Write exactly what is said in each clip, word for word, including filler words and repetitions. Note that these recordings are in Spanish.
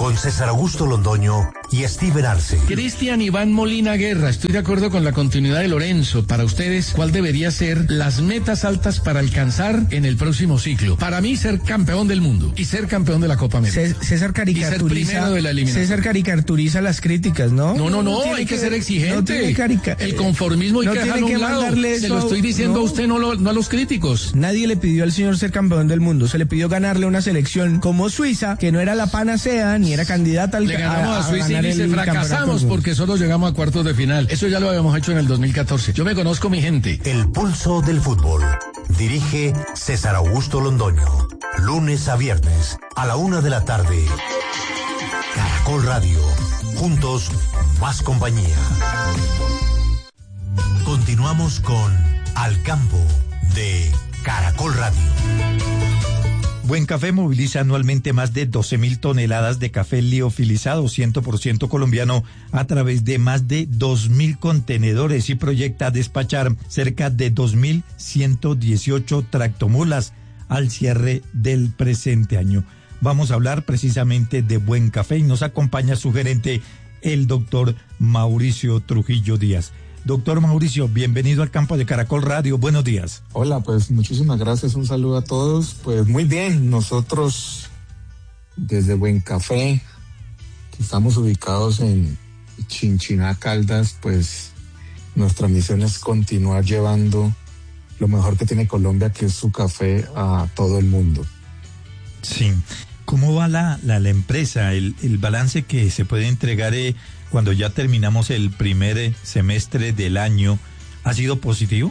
con César Augusto Londoño y Steven Arce. Cristian Iván Molina Guerra, estoy de acuerdo con la continuidad de Lorenzo. Para ustedes, ¿cuál debería ser las metas altas para alcanzar en el próximo ciclo? Para mí, ser campeón del mundo y ser campeón de la Copa América. César caricaturiza, de la César caricaturiza las críticas, ¿no? No, no, no, no hay que, que ser exigente. No tiene carica, el conformismo hay no que dejarlo a un lado. Se lo estoy diciendo no. a usted, no, lo, no a los críticos. Nadie le pidió al señor ser campeón del mundo, se le pidió ganarle una selección como Suiza, que no era la panacea, ni era candidata al Le ganamos a, a Suiza a y se fracasamos porque solo llegamos a cuartos de final. Eso ya lo habíamos hecho en el dos mil catorce. Yo me conozco mi gente. El pulso del fútbol. Dirige César Augusto Londoño. Lunes a viernes a la una de la tarde. Caracol Radio. Juntos, más compañía. Continuamos con Al Campo de Caracol Radio. Buen Café moviliza anualmente más de doce mil toneladas de café liofilizado cien por ciento colombiano a través de más de dos mil contenedores y proyecta despachar cerca de dos mil ciento dieciocho tractomulas al cierre del presente año. Vamos a hablar precisamente de Buen Café y nos acompaña su gerente, el doctor Mauricio Trujillo Díaz. Doctor Mauricio, bienvenido al campo de Caracol Radio. Buenos días. Hola, pues muchísimas gracias. Un saludo a todos. Pues muy bien, nosotros desde Buen Café, que estamos ubicados en Chinchiná, Caldas, pues nuestra misión es continuar llevando lo mejor que tiene Colombia, que es su café, a todo el mundo. Sí. ¿Cómo va la, la, la empresa? El, el balance que se puede entregar eh, cuando ya terminamos el primer semestre del año, ¿ha sido positivo?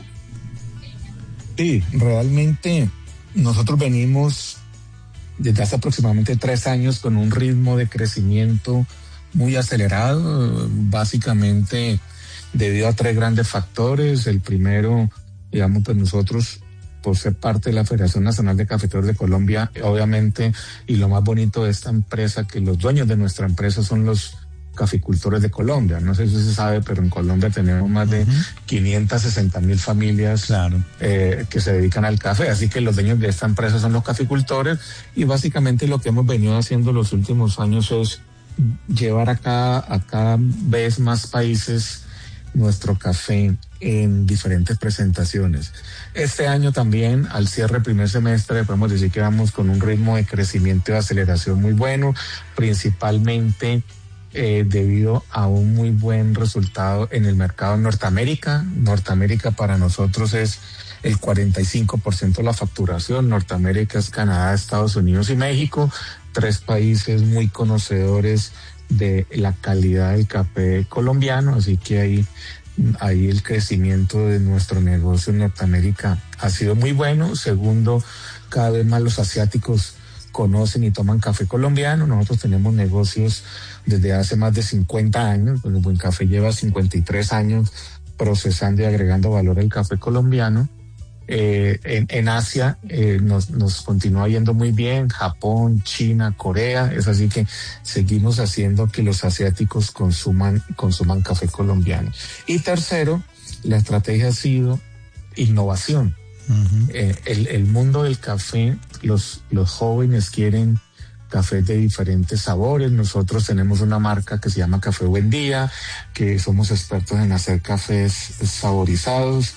Sí, realmente nosotros venimos desde hace aproximadamente tres años con un ritmo de crecimiento muy acelerado, básicamente debido a tres grandes factores. El primero, digamos, pues nosotros, por ser parte de la Federación Nacional de Cafeteros de Colombia, obviamente, y lo más bonito de esta empresa, que los dueños de nuestra empresa son los caficultores de Colombia. No sé si se sabe, pero en Colombia tenemos más de uh-huh. quinientas sesenta mil familias claro. eh, que se dedican al café. Así que los dueños de esta empresa son los caficultores, y básicamente lo que hemos venido haciendo los últimos años es llevar a cada, a cada vez más países nuestro café en diferentes presentaciones. Este año también, al cierre del primer semestre, podemos decir que vamos con un ritmo de crecimiento y de aceleración muy bueno, principalmente eh, debido a un muy buen resultado en el mercado de Norteamérica. Norteamérica para nosotros es el cuarenta y cinco por ciento de la facturación. Norteamérica es Canadá, Estados Unidos y México, tres países muy conocedores de la calidad del café colombiano, así que ahí, ahí el crecimiento de nuestro negocio en Norteamérica ha sido muy bueno. Segundo, cada vez más los asiáticos conocen y toman café colombiano. Nosotros tenemos negocios desde hace más de cincuenta años, pues Buen Café lleva cincuenta y tres años procesando y agregando valor al café colombiano. Eh, en, en Asia eh, nos, nos continúa yendo muy bien, Japón, China, Corea, es así que seguimos haciendo que los asiáticos consuman, consuman café colombiano. Y tercero, la estrategia ha sido innovación. Uh-huh. Eh, el, el mundo del café, los, los jóvenes quieren cafés de diferentes sabores. Nosotros tenemos una marca que se llama Café Buen Día, que somos expertos en hacer cafés saborizados.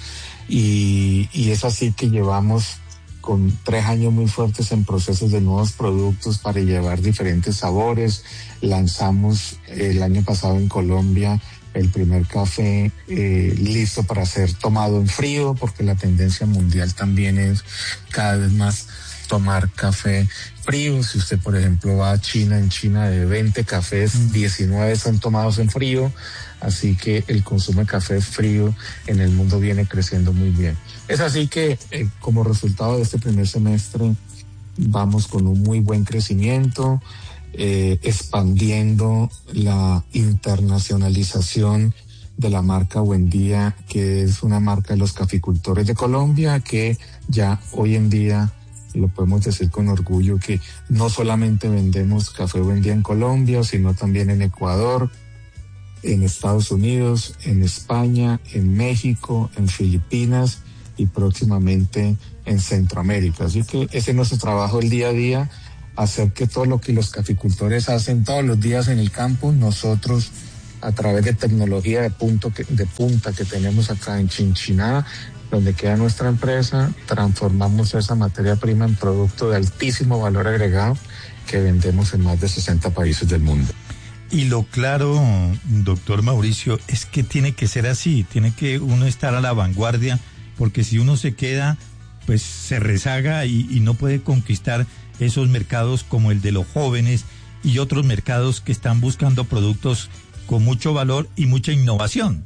Y, y es así que llevamos con tres años muy fuertes en procesos de nuevos productos para llevar diferentes sabores. Lanzamos el año pasado en Colombia el primer café eh, listo para ser tomado en frío, porque la tendencia mundial también es cada vez más tomar café frío. Si usted, por ejemplo, va a China, en China de veinte cafés, diecinueve son tomados en frío. Así que el consumo de café frío en el mundo viene creciendo muy bien. Es así que eh, como resultado de este primer semestre vamos con un muy buen crecimiento, eh, expandiendo la internacionalización de la marca Buen Día, que es una marca de los caficultores de Colombia, que ya hoy en día lo podemos decir con orgullo, que no solamente vendemos Café Buen Día en Colombia, sino también en Ecuador, en Estados Unidos, en España, en México, en Filipinas y próximamente en Centroamérica. Así que ese es nuestro trabajo el día a día, hacer que todo lo que los caficultores hacen todos los días en el campo, nosotros a través de tecnología de, punto que, de punta que tenemos acá en Chinchiná, donde queda nuestra empresa, transformamos esa materia prima en producto de altísimo valor agregado que vendemos en más de sesenta países del mundo. Y lo claro, doctor Mauricio, es que tiene que ser así, tiene que uno estar a la vanguardia, porque si uno se queda, pues se rezaga y, y no puede conquistar esos mercados como el de los jóvenes y otros mercados que están buscando productos con mucho valor y mucha innovación.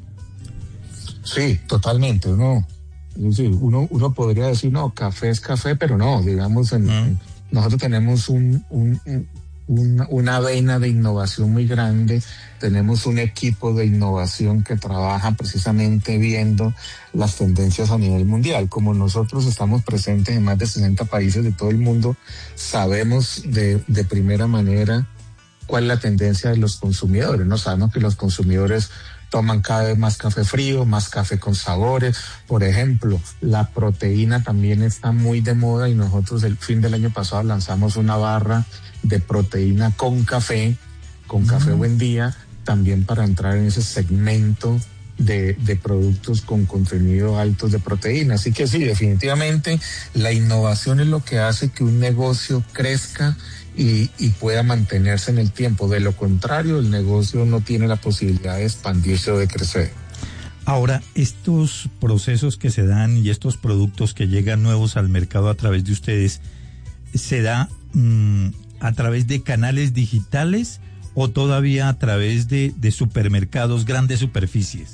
Sí, totalmente, uno, uno, uno podría decir, no, café es café, pero no, digamos, en, mm. nosotros tenemos un, un, un Una, una vena de innovación muy grande, tenemos un equipo de innovación que trabaja precisamente viendo las tendencias a nivel mundial. Como nosotros estamos presentes en más de sesenta países de todo el mundo, sabemos de, de primera manera cuál es la tendencia de los consumidores, ¿no? Sabemos que los consumidores toman cada vez más café frío, más café con sabores. Por ejemplo, la proteína también está muy de moda y nosotros el fin del año pasado lanzamos una barra de proteína con café, con café buen día, también para entrar en ese segmento de, de productos con contenido alto de proteína. Así que sí, definitivamente la innovación es lo que hace que un negocio crezca y, y pueda mantenerse en el tiempo. De lo contrario, el negocio no tiene la posibilidad de expandirse o de crecer. Ahora, estos procesos que se dan y estos productos que llegan nuevos al mercado a través de ustedes, ¿se da mmm, a través de canales digitales o todavía a través de, de supermercados, grandes superficies?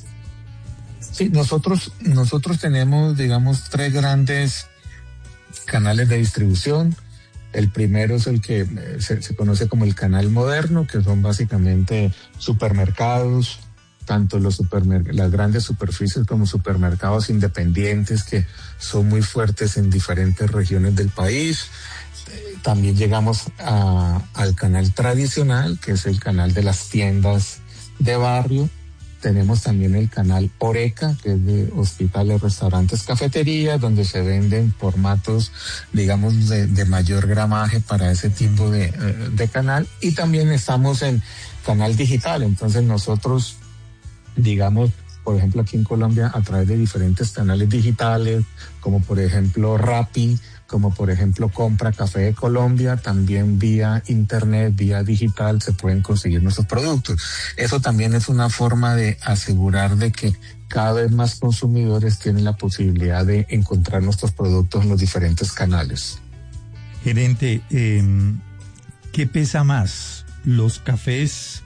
Sí, nosotros, nosotros tenemos, digamos, tres grandes canales de distribución. El primero es el que se, se conoce como el canal moderno, que son básicamente supermercados, tanto los supermer- las grandes superficies como supermercados independientes que son muy fuertes en diferentes regiones del país. También llegamos a, al canal tradicional, que es el canal de las tiendas de barrio. Tenemos también el canal Horeca, que es de hospitales, restaurantes, cafeterías, donde se venden formatos, digamos, de, de mayor gramaje para ese tipo de, de canal. Y también estamos en canal digital. Entonces nosotros, digamos, por ejemplo, aquí en Colombia, a través de diferentes canales digitales, como por ejemplo Rappi, como por ejemplo Compra Café de Colombia, también vía internet, vía digital, se pueden conseguir nuestros productos. Eso también es una forma de asegurar de que cada vez más consumidores tienen la posibilidad de encontrar nuestros productos en los diferentes canales. Gerente, eh, ¿qué pesa más? ¿Los cafés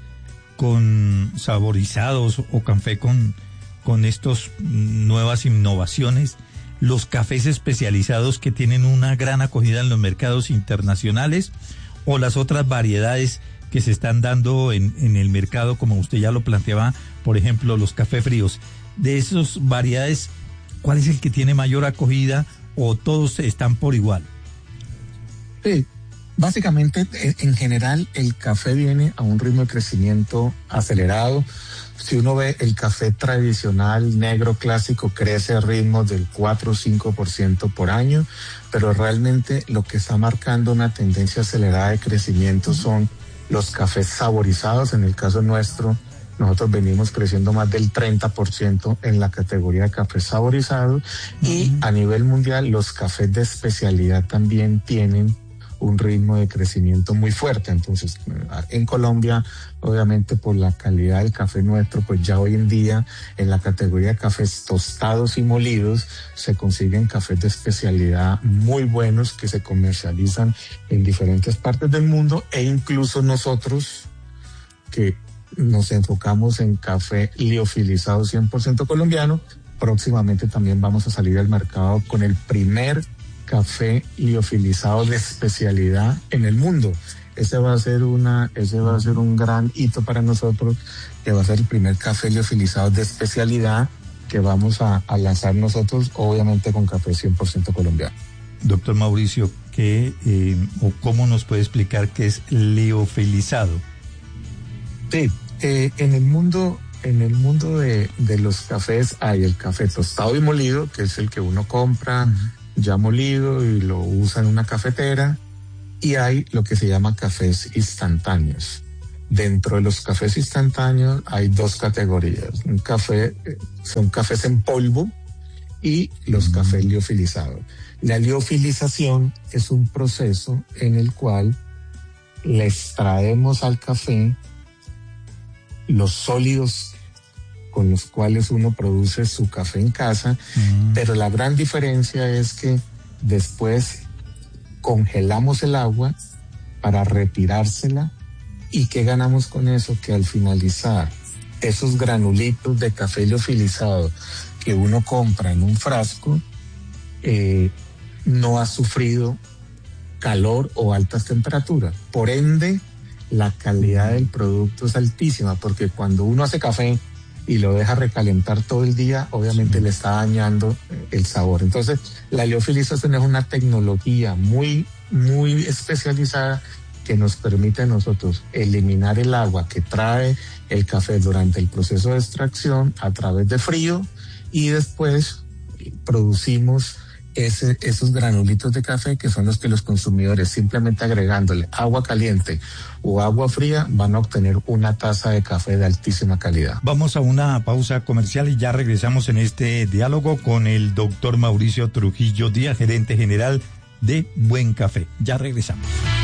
con saborizados o café con, con estas nuevas innovaciones? ¿Los cafés especializados que tienen una gran acogida en los mercados internacionales o las otras variedades que se están dando en, en el mercado, como usted ya lo planteaba, por ejemplo, los cafés fríos? De esas variedades, ¿cuál es el que tiene mayor acogida o todos están por igual? Sí, básicamente, en general, el café viene a un ritmo de crecimiento acelerado. Si uno ve el café tradicional negro clásico, crece a ritmos del cuatro o cinco por ciento por año, pero realmente lo que está marcando una tendencia acelerada de crecimiento son los cafés saborizados. En el caso nuestro, nosotros venimos creciendo más del treinta por ciento en la categoría de cafés saborizados. Uh-huh. Y a nivel mundial, los cafés de especialidad también tienen un ritmo de crecimiento muy fuerte. Entonces, en Colombia, obviamente por la calidad del café nuestro, pues ya hoy en día en la categoría de cafés tostados y molidos se consiguen cafés de especialidad muy buenos que se comercializan en diferentes partes del mundo, e incluso nosotros que nos enfocamos en café liofilizado cien por ciento colombiano, próximamente también vamos a salir al mercado con el primer café liofilizado de especialidad en el mundo. Ese va a ser una, ese va a ser un gran hito para nosotros, que va a ser el primer café liofilizado de especialidad que vamos a, a lanzar nosotros, obviamente con café cien por ciento colombiano. Doctor Mauricio, ¿qué eh, o cómo nos puede explicar qué es liofilizado? Sí, eh, en el mundo, en el mundo de, de los cafés hay el café tostado y molido, que es el que uno compra uh-huh. ya molido y lo usa en una cafetera. y hay lo que se llama cafés instantáneos. Dentro de los cafés instantáneos hay dos categorías. Un café, son cafés en polvo y los mm. cafés liofilizados. La liofilización es un proceso en el cual le extraemos al café los sólidos con los cuales uno produce su café en casa, mm. pero la gran diferencia es que después congelamos el agua para retirársela. ¿Y qué ganamos con eso? Que al finalizar esos granulitos de café liofilizado que uno compra en un frasco, eh, no ha sufrido calor o altas temperaturas. Por ende, la calidad del producto es altísima, porque cuando uno hace café y lo deja recalentar todo el día, obviamente sí. le está dañando el sabor. Entonces, la liofilización es una tecnología muy, muy especializada que nos permite a nosotros eliminar el agua que trae el café durante el proceso de extracción a través de frío, y después producimos ese, esos granulitos de café que son los que los consumidores, simplemente agregándole agua caliente o agua fría, van a obtener una taza de café de altísima calidad. Vamos a una pausa comercial y ya regresamos en este diálogo con el doctor Mauricio Trujillo Díaz, gerente general de Buen Café. Ya regresamos.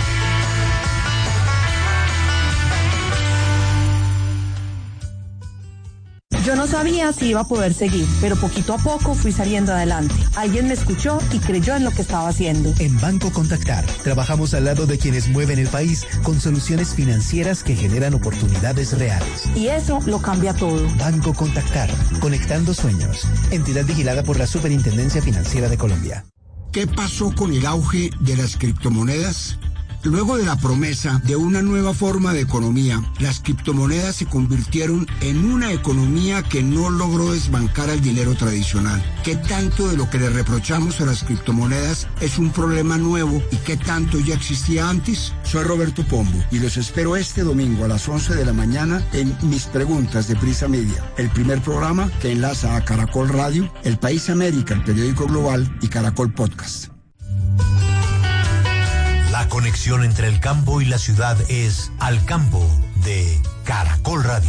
Yo no sabía si iba a poder seguir, pero poquito a poco fui saliendo adelante. Alguien me escuchó y creyó en lo que estaba haciendo. En Banco Contactar, trabajamos al lado de quienes mueven el país con soluciones financieras que generan oportunidades reales. Y eso lo cambia todo. Banco Contactar, conectando sueños. Entidad vigilada por la Superintendencia Financiera de Colombia. ¿Qué pasó con el auge de las criptomonedas? Luego de la promesa de una nueva forma de economía, las criptomonedas se convirtieron en una economía que no logró desbancar al dinero tradicional. ¿Qué tanto de lo que le reprochamos a las criptomonedas es un problema nuevo y qué tanto ya existía antes? Soy Roberto Pombo y los espero este domingo a las once de la mañana en Mis Preguntas de Prisa Media, el primer programa que enlaza a Caracol Radio, El País América, el periódico global, y Caracol Podcast. La conexión entre el campo y la ciudad es Al Campo de Caracol Radio.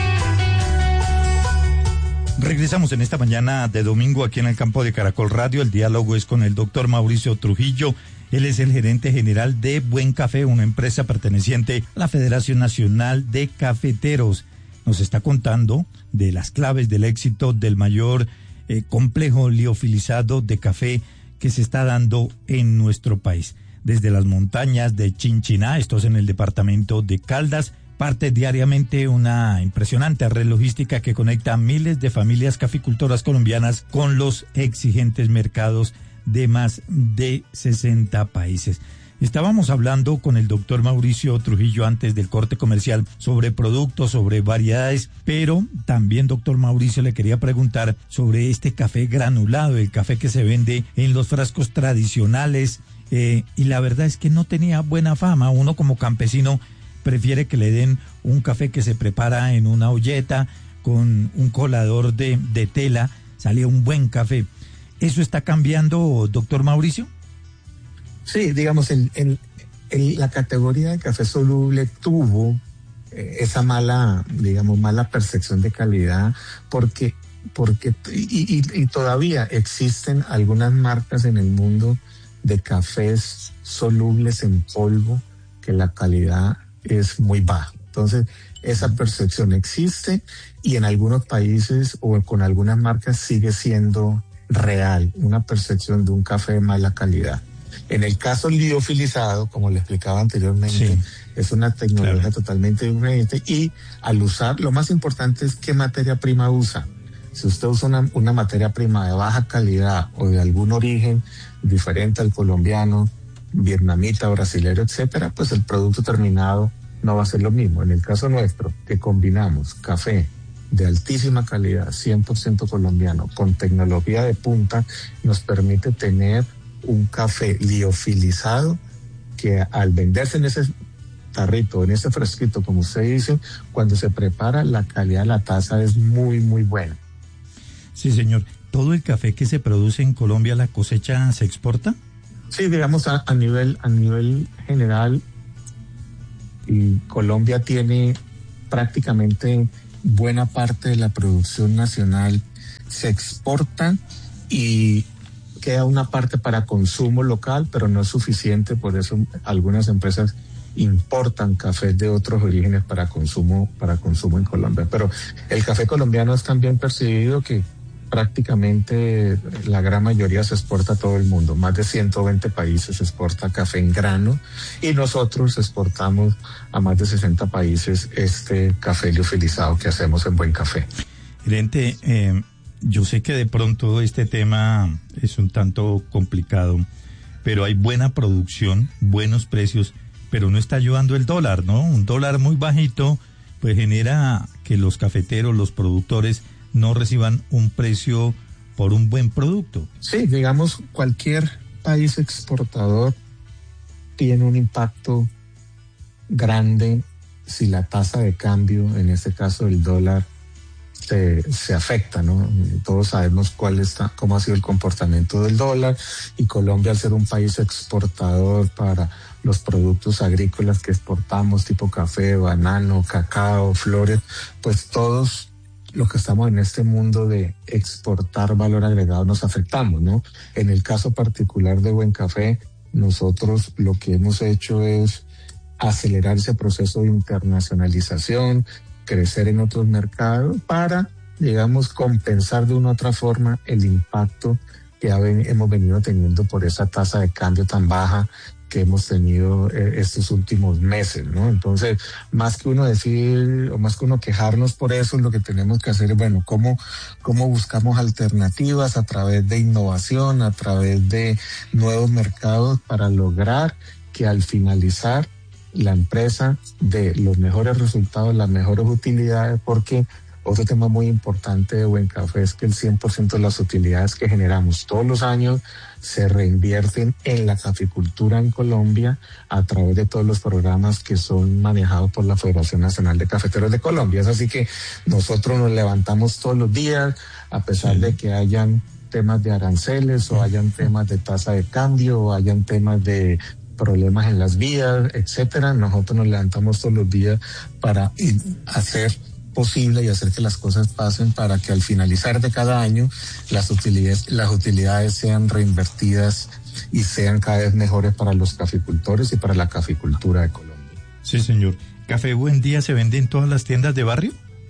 Regresamos en esta mañana de domingo aquí en el campo de Caracol Radio. El diálogo es con el doctor Mauricio Trujillo. Él es el gerente general de Buen Café, una empresa perteneciente a la Federación Nacional de Cafeteros. Nos está contando de las claves del éxito del mayor eh, complejo liofilizado de café que se está dando en nuestro país. Desde las montañas de Chinchiná, esto es en el departamento de Caldas, parte diariamente una impresionante red logística que conecta a miles de familias caficultoras colombianas con los exigentes mercados de más de sesenta países. Estábamos hablando con el doctor Mauricio Trujillo antes del corte comercial sobre productos, sobre variedades, pero también, doctor Mauricio, le quería preguntar sobre este café granulado, el café que se vende en los frascos tradicionales. Eh, y la verdad es que no tenía buena fama. Uno como campesino prefiere que le den un café que se prepara en una olleta con un colador de, de tela, sale un buen café. ¿Eso está cambiando, doctor Mauricio? Sí, digamos, el, el, el, la categoría de café soluble tuvo eh, esa mala, digamos, mala percepción de calidad, porque, porque y, y, y todavía existen algunas marcas en el mundo de cafés solubles en polvo que la calidad es muy baja. Entonces, esa percepción existe y en algunos países o con algunas marcas sigue siendo real, una percepción de un café de mala calidad. En el caso liofilizado, como le explicaba anteriormente, sí, es una tecnología claro. totalmente diferente, y al usar, lo más importante es qué materia prima usa. Si usted usa una, una materia prima de baja calidad o de algún origen diferente al colombiano, vietnamita, brasilero, etcétera, pues el producto terminado no va a ser lo mismo. En el caso nuestro, que combinamos café de altísima calidad, cien por ciento colombiano, con tecnología de punta, nos permite tener un café liofilizado que al venderse en ese tarrito, en ese fresquito, como usted dice, cuando se prepara, la calidad de la taza es muy, muy buena. Sí, señor. ¿Todo el café que se produce en Colombia, la cosecha se exporta? Sí, digamos a, a nivel a nivel general, y Colombia tiene prácticamente buena parte de la producción nacional se exporta y queda una parte para consumo local, pero no es suficiente, por eso algunas empresas importan cafés de otros orígenes para consumo para consumo en Colombia. Pero el café colombiano es tan bien percibido que prácticamente la gran mayoría se exporta a todo el mundo. Más de ciento veinte países se exporta café en grano y nosotros exportamos a más de sesenta países este café liofilizado que hacemos en Buen Café. Gerente, eh, yo sé que de pronto este tema es un tanto complicado, pero hay buena producción, buenos precios, pero no está ayudando el dólar, ¿no? Un dólar muy bajito pues genera que los cafeteros, los productores no reciban un precio por un buen producto. Sí, digamos, cualquier país exportador tiene un impacto grande si la tasa de cambio, en este caso el dólar, se, se afecta, ¿no? Todos sabemos cuál está, cómo ha sido el comportamiento del dólar, y Colombia, al ser un país exportador para los productos agrícolas que exportamos, tipo café, banano, cacao, flores, pues todos los que estamos en este mundo de exportar valor agregado nos afectamos, ¿no? En el caso particular de Buen Café, nosotros lo que hemos hecho es acelerar ese proceso de internacionalización, crecer en otros mercados para, digamos, compensar de una u otra forma el impacto que ha ven, hemos venido teniendo por esa tasa de cambio tan baja que hemos tenido eh, estos últimos meses, ¿no? Entonces, más que uno decir, o más que uno quejarnos por eso, lo que tenemos que hacer es, bueno, ¿cómo, cómo buscamos alternativas a través de innovación, a través de nuevos mercados para lograr que al finalizar la empresa dé los mejores resultados, las mejores utilidades? Porque otro tema muy importante de Buen Café es que el cien por ciento de las utilidades que generamos todos los años se reinvierten en la caficultura en Colombia a través de todos los programas que son manejados por la Federación Nacional de Cafeteros de Colombia. Es así que nosotros nos levantamos todos los días, a pesar sí. de que hayan temas de aranceles o hayan temas de tasa de cambio o hayan temas de problemas en las vías, etcétera. Nosotros nos levantamos todos los días para hacer posible y hacer que las cosas pasen para que al finalizar de cada año las utilidades, las utilidades sean reinvertidas y sean cada vez mejores para los caficultores y para la caficultura de Colombia. Sí, señor. ¿Café Buen Día se vende en todas las tiendas de barrio?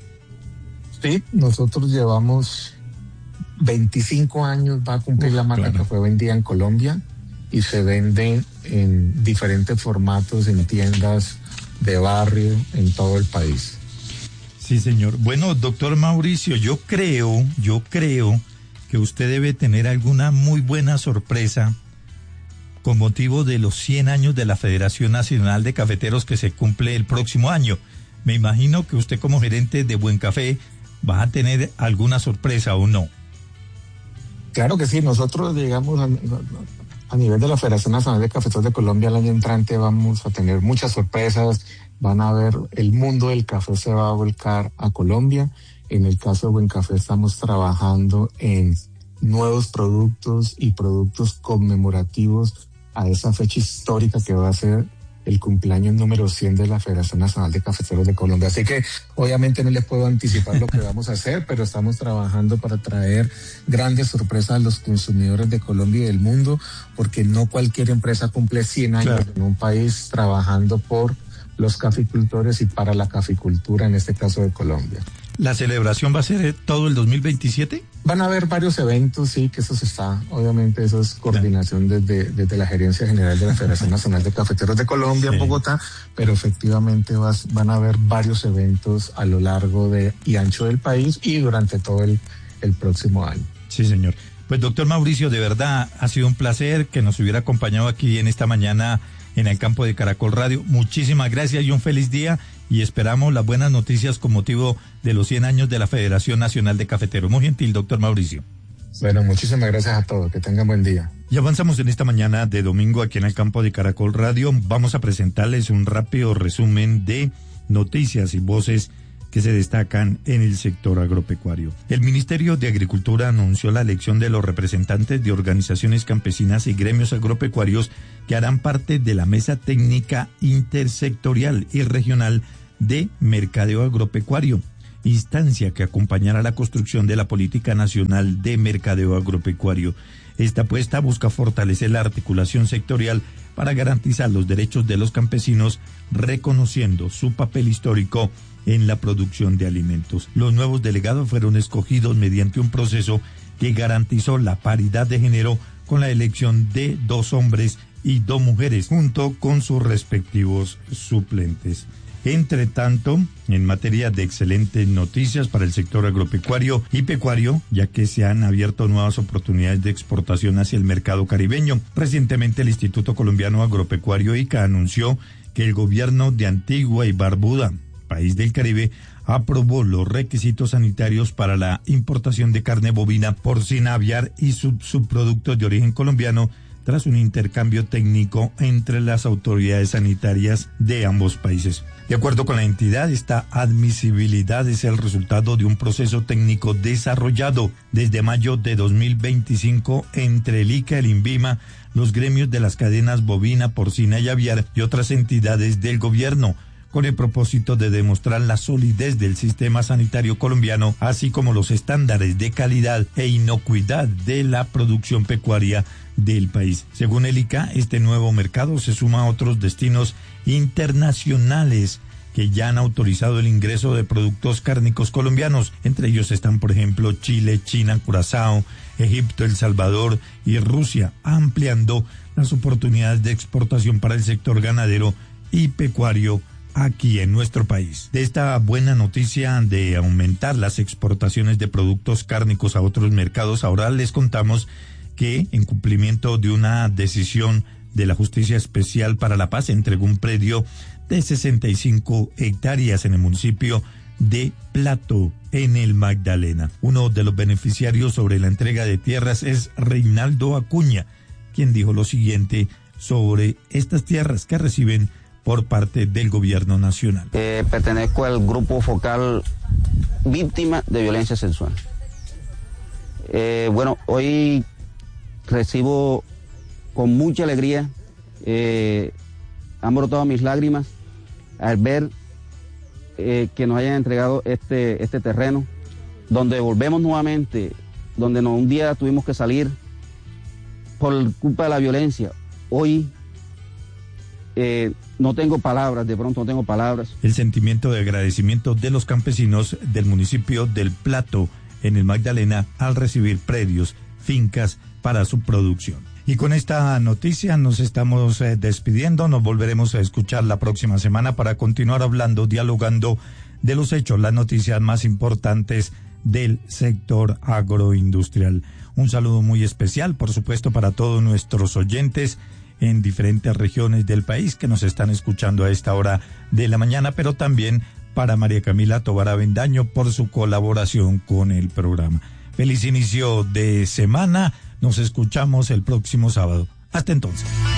Sí, nosotros llevamos veinticinco años, va a cumplir Uf, la marca claro. Café Buen Día en Colombia, y se venden en diferentes formatos en tiendas de barrio en todo el país. Sí, señor. Bueno, doctor Mauricio, yo creo, yo creo que usted debe tener alguna muy buena sorpresa con motivo de los cien años de la Federación Nacional de Cafeteros que se cumple el próximo año. Me imagino que usted como gerente de Buen Café va a tener alguna sorpresa, ¿o no? Claro que sí. Nosotros, digamos, a, a nivel de la Federación Nacional de Cafeteros de Colombia, el año entrante vamos a tener muchas sorpresas. Van a ver, el mundo del café se va a volcar a Colombia. En el caso de Buen Café estamos trabajando en nuevos productos y productos conmemorativos a esa fecha histórica que va a ser el cumpleaños número cien de la Federación Nacional de Cafeteros de Colombia. Así que obviamente no les puedo anticipar lo que vamos a hacer, pero estamos trabajando para traer grandes sorpresas a los consumidores de Colombia y del mundo, porque no cualquier empresa cumple cien años claro. en un país trabajando por los caficultores y para la caficultura, en este caso de Colombia. ¿La celebración va a ser todo el dos mil veintisiete? Van a haber varios eventos, sí, que eso se está, obviamente eso es coordinación desde, desde la Gerencia General de la Federación Nacional de Cafeteros de Colombia, sí. en Bogotá, pero efectivamente vas, van a haber varios eventos a lo largo de y ancho del país y durante todo el, el próximo año. Sí, señor. Pues doctor Mauricio, de verdad ha sido un placer que nos hubiera acompañado aquí en esta mañana en el campo de Caracol Radio. Muchísimas gracias y un feliz día, y esperamos las buenas noticias con motivo de los cien años de la Federación Nacional de Cafeteros. Muy gentil, doctor Mauricio. Bueno, muchísimas gracias a todos, que tengan buen día. Y avanzamos en esta mañana de domingo aquí en el campo de Caracol Radio. Vamos a presentarles un rápido resumen de noticias y voces que se destacan en el sector agropecuario. El Ministerio de Agricultura anunció la elección de los representantes de organizaciones campesinas y gremios agropecuarios que harán parte de la Mesa Técnica Intersectorial y Regional de Mercadeo Agropecuario, instancia que acompañará la construcción de la Política Nacional de Mercadeo Agropecuario. Esta apuesta busca fortalecer la articulación sectorial para garantizar los derechos de los campesinos, reconociendo su papel histórico en la producción de alimentos. Los nuevos delegados fueron escogidos mediante un proceso que garantizó la paridad de género con la elección de dos hombres y dos mujeres, junto con sus respectivos suplentes. Entre tanto, en materia de excelentes noticias para el sector agropecuario y pecuario, ya que se han abierto nuevas oportunidades de exportación hacia el mercado caribeño. Recientemente el Instituto Colombiano Agropecuario I C A anunció que el gobierno de Antigua y Barbuda, país del Caribe, aprobó los requisitos sanitarios para la importación de carne bovina, porcina, aviar y sub subproductos de origen colombiano, tras un intercambio técnico entre las autoridades sanitarias de ambos países. De acuerdo con la entidad, esta admisibilidad es el resultado de un proceso técnico desarrollado desde mayo de dos mil veinticinco entre el I C A, el INVIMA, los gremios de las cadenas bovina, porcina y aviar y otras entidades del gobierno, con el propósito de demostrar la solidez del sistema sanitario colombiano, así como los estándares de calidad e inocuidad de la producción pecuaria del país. Según el I C A, este nuevo mercado se suma a otros destinos internacionales que ya han autorizado el ingreso de productos cárnicos colombianos. Entre ellos están, por ejemplo, Chile, China, Curazao, Egipto, El Salvador y Rusia, ampliando las oportunidades de exportación para el sector ganadero y pecuario aquí en nuestro país. De esta buena noticia de aumentar las exportaciones de productos cárnicos a otros mercados, ahora les contamos que, en cumplimiento de una decisión de la Justicia Especial para la Paz, se entregó un predio de sesenta y cinco hectáreas en el municipio de Plato, en el Magdalena. Uno de los beneficiarios sobre la entrega de tierras es Reinaldo Acuña, quien dijo lo siguiente sobre estas tierras que reciben por parte del gobierno nacional. Eh, pertenezco al grupo focal víctima de violencia sexual. Eh, bueno, hoy recibo con mucha alegría, eh, han brotado mis lágrimas al ver eh, que nos hayan entregado este, este terreno, donde volvemos nuevamente, donde no, un día tuvimos que salir por culpa de la violencia. Hoy eh, no tengo palabras, de pronto no tengo palabras. El sentimiento de agradecimiento de los campesinos del municipio del Plato, en el Magdalena, al recibir predios, fincas para su producción. Y con esta noticia nos estamos eh, despidiendo. Nos volveremos a escuchar la próxima semana para continuar hablando, dialogando de los hechos, las noticias más importantes del sector agroindustrial. Un saludo muy especial, por supuesto, para todos nuestros oyentes en diferentes regiones del país que nos están escuchando a esta hora de la mañana, pero también para María Camila Tovar Avendaño por su colaboración con el programa. Feliz inicio de semana. Nos escuchamos el próximo sábado. Hasta entonces.